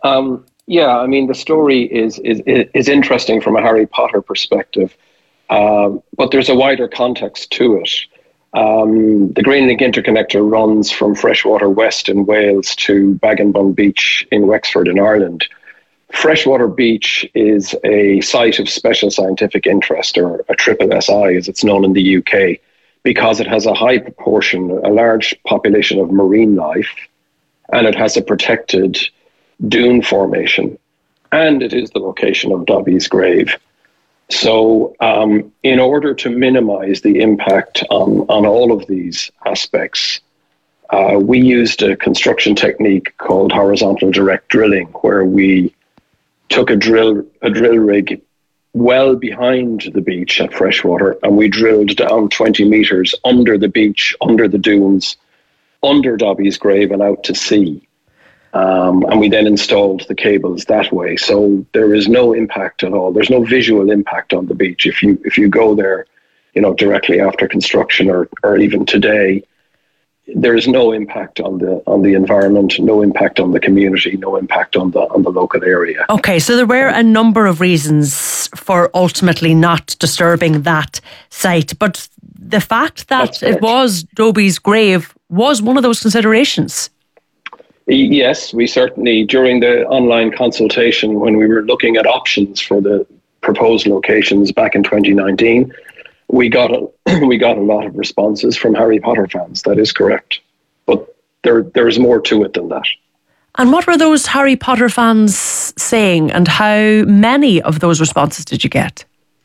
The story is interesting from a Harry Potter perspective, but there's a wider context to it. The Greenlink interconnector runs from Freshwater West in Wales to Baginbun Beach in Wexford in Ireland. Freshwater Beach is a site of special scientific interest, or a SSSI as it's known in the UK, because it has a high proportion, a large population of marine life, and it has a protected dune formation, and it is the location of Dobby's grave. So in order to minimize the impact on all of these aspects, we used a construction technique called horizontal direct drilling, where we took a drill rig well behind the beach at Freshwater, and we drilled down 20 metres under the beach, under the dunes, under Dobby's grave and out to sea. And we then installed the cables that way. So there is no impact at all. There's no visual impact on the beach. If you go there, directly after construction or even today, there is no impact on the environment, no impact on the community, no impact on the local area. Okay, so there were a number of reasons for ultimately not disturbing that site, but the fact that it was Dobby's grave was one of those considerations. Yes, we certainly, during the online consultation, when we were looking at options for the proposed locations back in 2019, we got a lot of responses from Harry Potter fans. That is correct. But there is more to it than that. And what were those Harry Potter fans saying, and how many of those responses did you get?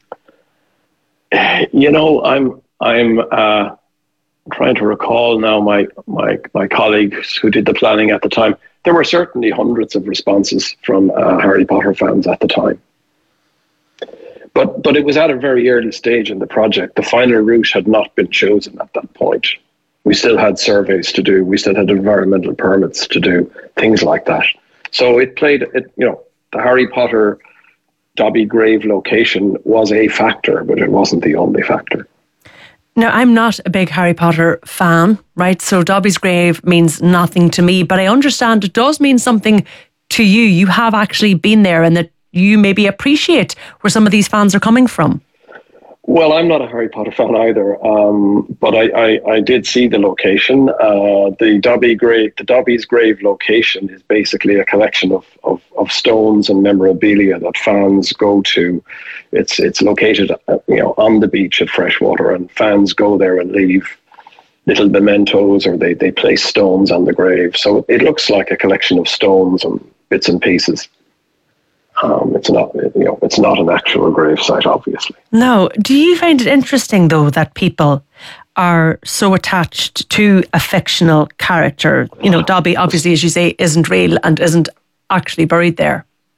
I'm trying to recall now my colleagues who did the planning at the time. There were certainly hundreds of responses from Harry Potter fans at the time. But it was at a very early stage in the project. The final route had not been chosen at that point. We still had surveys to do. We still had environmental permits to do, things like that. So the Harry Potter Dobby grave location was a factor, but it wasn't the only factor. Now, I'm not a big Harry Potter fan, right? So Dobby's grave means nothing to me, but I understand it does mean something to you. You have actually been there, and that you maybe appreciate where some of these fans are coming from. Well, I'm not a Harry Potter fan either, but I did see the location. The Dobby's grave location is basically a collection of stones and memorabilia that fans go to. It's located, on the beach at Freshwater, and fans go there and leave little mementos, or they place stones on the grave. So it looks like a collection of stones and bits and pieces. It's not an actual grave site, obviously. No. Do you find it interesting, though, that people are so attached to a fictional character? Dobby, obviously, as you say, isn't real and isn't actually buried there.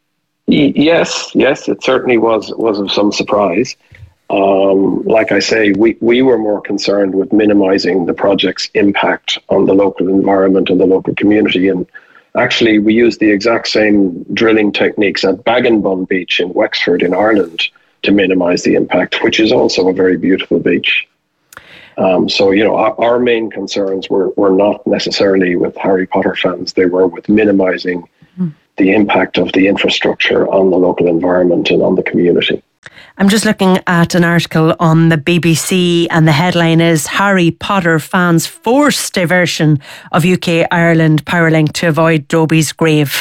Yes, it certainly was of some surprise. Like I say, we were more concerned with minimising the project's impact on the local environment and the local community. And actually, we used the exact same drilling techniques at Baginbun Beach in Wexford in Ireland to minimise the impact, which is also a very beautiful beach. So, our main concerns were not necessarily with Harry Potter fans. They were with minimising the impact of the infrastructure on the local environment and on the community. I'm just looking at an article on the BBC, and the headline is Harry Potter fans force diversion of UK-Ireland Powerlink to avoid Dobie's grave.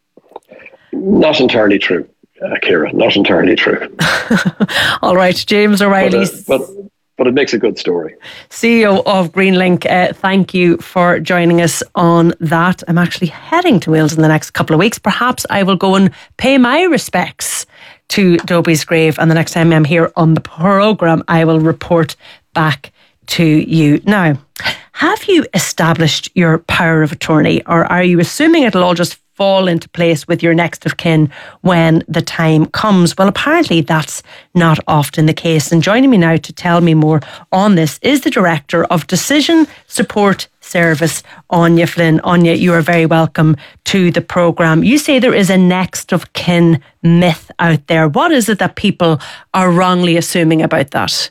Not entirely true, Ciara, not entirely true. All right, James O'Reilly. But it makes a good story. CEO of Greenlink, thank you for joining us on that. I'm actually heading to Wales in the next couple of weeks. Perhaps I will go and pay my respects to Dobie's grave, and the next time I'm here on the programme, I will report back to you. Now, have you established your power of attorney, or are you assuming it'll all just fall into place with your next of kin when the time comes? Well, apparently that's not often the case. And joining me now to tell me more on this is the Director of Decision Support Service, Anya Flynn. Anya, you are very welcome to the programme. You say there is a next of kin myth out there. What is it that people are wrongly assuming about that?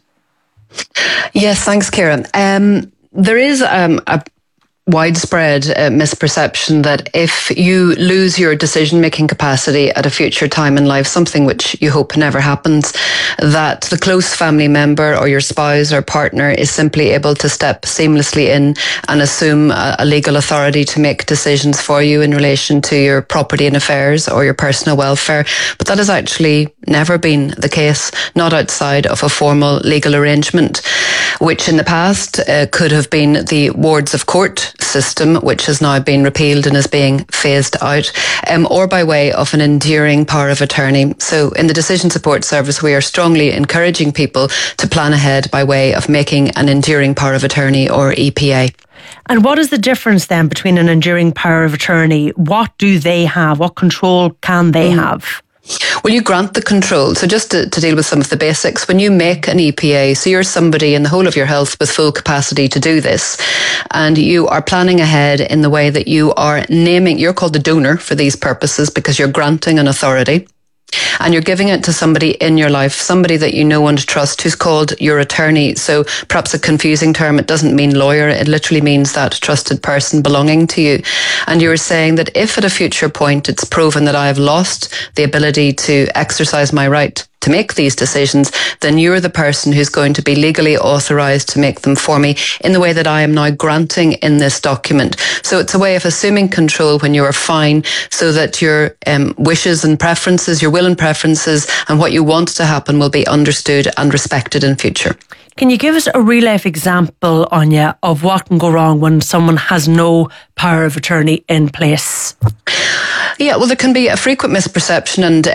Yes, thanks, Ciara. There is a widespread misperception that if you lose your decision-making capacity at a future time in life, something which you hope never happens, that the close family member or your spouse or partner is simply able to step seamlessly in and assume a legal authority to make decisions for you in relation to your property and affairs or your personal welfare. But that has actually never been the case, not outside of a formal legal arrangement, which in the past could have been the wards of court system, which has now been repealed and is being phased out, or by way of an enduring power of attorney. So in the Decision Support Service, we are strongly encouraging people to plan ahead by way of making an enduring power of attorney, or EPA. And what is the difference then between an enduring power of attorney? What do they have? What control can they have? Well, you grant the control. So just to deal with some of the basics, when you make an EPA, so you're somebody in the whole of your health with full capacity to do this, and you are planning ahead in the way that you are naming, you're called the donor for these purposes because you're granting an authority. And you're giving it to somebody in your life, somebody that you know and trust, who's called your attorney. So perhaps a confusing term, it doesn't mean lawyer, it literally means that trusted person belonging to you. And you were saying that if at a future point it's proven that I have lost the ability to exercise my right to make these decisions, then you're the person who's going to be legally authorised to make them for me in the way that I am now granting in this document. So it's a way of assuming control when you are fine, so that your wishes and preferences, your will and preferences, and what you want to happen will be understood and respected in future. Can you give us a real life example, Anya, of what can go wrong when someone has no power of attorney in place? Yeah, well, there can be a frequent misperception, and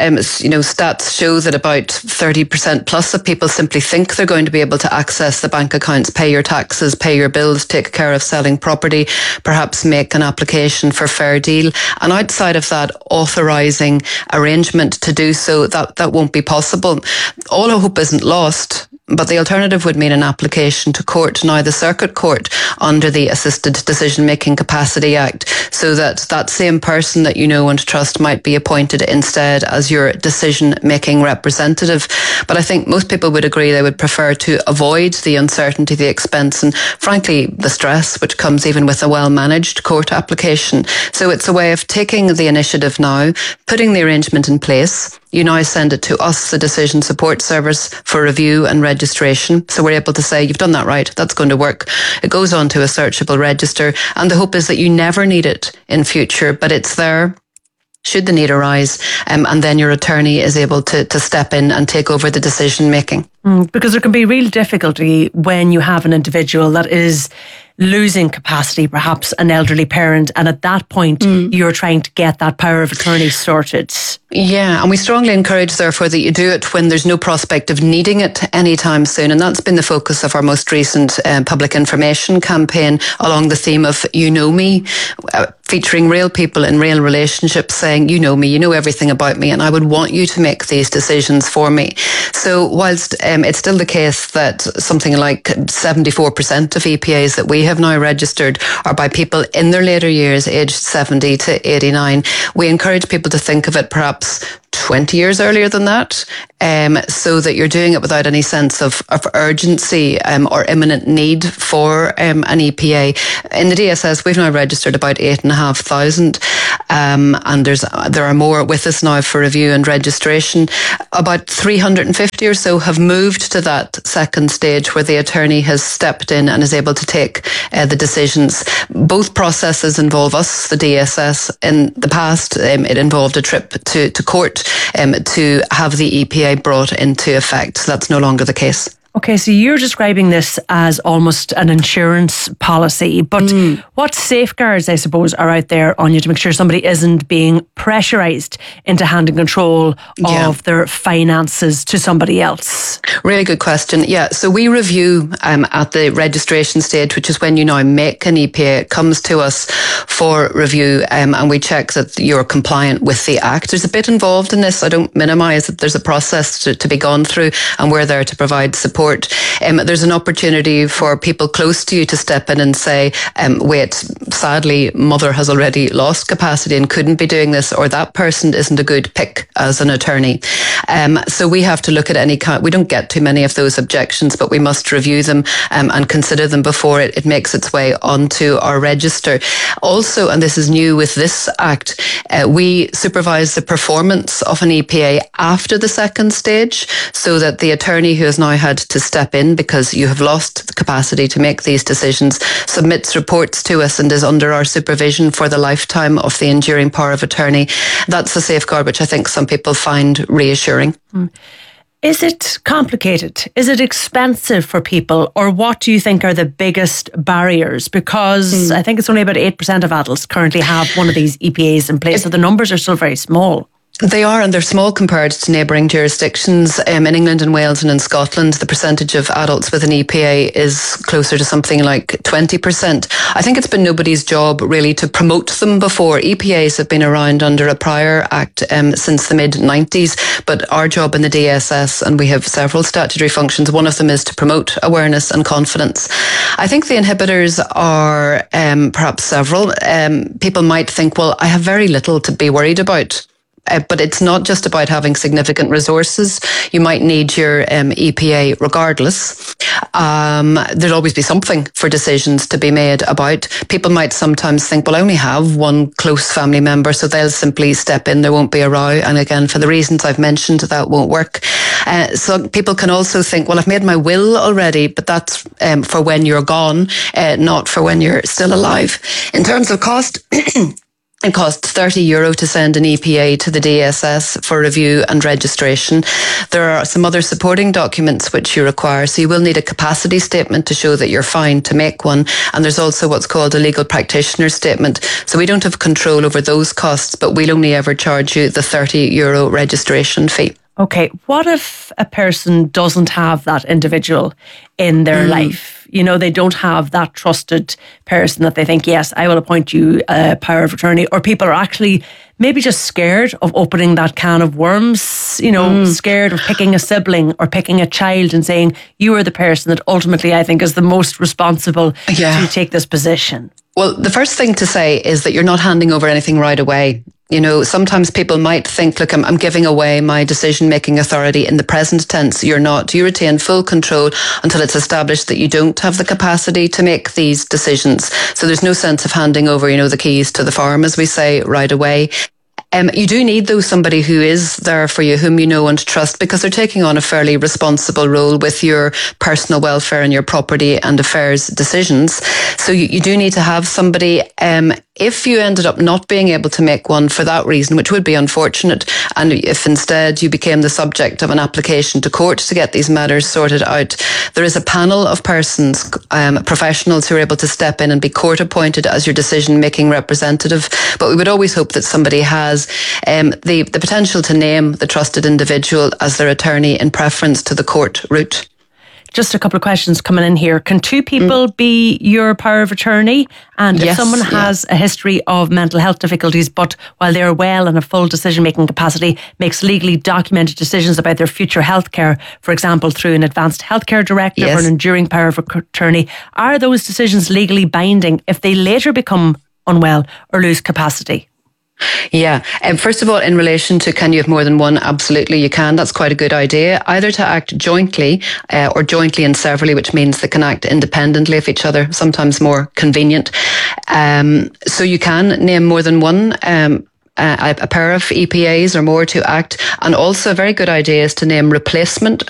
stats show that about 30% plus of people simply think they're going to be able to access the bank accounts, pay your taxes, pay your bills, take care of selling property, perhaps make an application for fair deal. And outside of that authorising arrangement to do so, that won't be possible. All hope isn't lost. But the alternative would mean an application to court, now the Circuit Court, under the Assisted Decision-Making Capacity Act, so that that same person that you know and trust might be appointed instead as your decision-making representative. But I think most people would agree they would prefer to avoid the uncertainty, the expense, and frankly, the stress which comes even with a well-managed court application. So it's a way of taking the initiative now, putting the arrangement in place. You now send it to us, the Decision Support Service, for review and registration. So we're able to say, you've done that right, that's going to work. It goes on to a searchable register, and the hope is that you never need it in future, but it's there should the need arise, and then your attorney is able to step in and take over the decision making. Because there can be real difficulty when you have an individual that is losing capacity, perhaps an elderly parent, and at that point you're trying to get that power of attorney sorted. Yeah, and we strongly encourage therefore that you do it when there's no prospect of needing it anytime soon, and that's been the focus of our most recent public information campaign along the theme of You Know Me. featuring real people in real relationships saying, you know me, you know everything about me, and I would want you to make these decisions for me. So whilst it's still the case that something like 74% of EPAs that we have now registered are by people in their later years, aged 70 to 89, we encourage people to think of it perhaps 20 years earlier than that, so that you're doing it without any sense of urgency or imminent need for an EPA. In the DSS, we've now registered about 8,500, and there are more with us now for review and registration. About 350 or so have moved to that second stage where the attorney has stepped in and is able to take the decisions. Both processes involve us, the DSS. In the past, it involved a trip to court to have the EPA brought into effect. So that's no longer the case. Okay, so you're describing this as almost an insurance policy, but what safeguards, I suppose, are out there on you to make sure somebody isn't being pressurised into handing control of their finances to somebody else? Really good question. Yeah, so we review at the registration stage, which is when you now make an EPA. It comes to us for review, and we check that you're compliant with the Act. There's a bit involved in this. I don't minimise that there's a process to be gone through, and we're there to provide support. There's an opportunity for people close to you to step in and say, wait, sadly, mother has already lost capacity and couldn't be doing this, or that person isn't a good pick as an attorney. So we have to look at any kind, we don't get too many of those objections, but we must review them and consider them before it makes its way onto our register. Also, and this is new with this Act, we supervise the performance of an EPA after the second stage, so that the attorney who has now had to step in because you have lost the capacity to make these decisions submits reports to us and is under our supervision for the lifetime of the enduring power of attorney. That's a safeguard which I think some people find reassuring. Is it complicated? Is it expensive for people? Or what do you think are the biggest barriers? Because I think it's only about 8% of adults currently have one of these EPAs in place, so the numbers are still very small. They are, and they're small compared to neighbouring jurisdictions. In England and Wales and in Scotland, the percentage of adults with an EPA is closer to something like 20%. I think it's been nobody's job really to promote them before. EPAs have been around under a prior Act since the mid-90s, but our job in the DSS, and we have several statutory functions, one of them is to promote awareness and confidence. I think the inhibitors are perhaps several. People might think, well, I have very little to be worried about. But it's not just about having significant resources. You might need your EPA regardless. There'll always be something for decisions to be made about. People might sometimes think, well, I only have one close family member, so they'll simply step in. There won't be a row. And again, for the reasons I've mentioned, that won't work. So people can also think, well, I've made my will already, but that's for when you're gone, not for when you're still alive. In terms of cost, it costs €30 to send an EPA to the DSS for review and registration. There are some other supporting documents which you require. So you will need a capacity statement to show that you're fine to make one. And there's also what's called a legal practitioner statement. So we don't have control over those costs, but we'll only ever charge you the €30 registration fee. Okay, what if a person doesn't have that individual in their life? You know, they don't have that trusted person that they think, yes, I will appoint you a power of attorney, or people are actually maybe just scared of opening that can of worms, you know, scared of picking a sibling or picking a child and saying, you are the person that ultimately I think is the most responsible to take this position. Well, the first thing to say is that you're not handing over anything right away. You know, sometimes people might think, look, I'm giving away my decision-making authority. In the present tense, you're not. You retain full control until it's established that you don't have the capacity to make these decisions. So there's no sense of handing over, you know, the keys to the farm, as we say, right away. You do need, though, somebody who is there for you, whom you know and trust, because they're taking on a fairly responsible role with your personal welfare and your property and affairs decisions. So you do need to have somebody. If you ended up not being able to make one for that reason, which would be unfortunate, and if instead you became the subject of an application to court to get these matters sorted out, there is a panel of persons, professionals who are able to step in and be court appointed as your decision-making representative. But we would always hope that somebody has the potential to name the trusted individual as their attorney in preference to the court route. Just a couple of questions coming in here. Can two people be your power of attorney? And if Yes, someone has a history of mental health difficulties, but while they're well and a full decision-making capacity, makes legally documented decisions about their future healthcare, for example, through an advanced healthcare directive or an enduring power of attorney, are those decisions legally binding if they later become unwell or lose capacity? Yeah. First of all, in relation to can you have more than one? Absolutely, you can. That's quite a good idea. Either to act jointly or jointly and severally, which means they can act independently of each other, sometimes more convenient. So you can name more than one. A pair of EPAs or more to act. And also a very good idea is to name replacement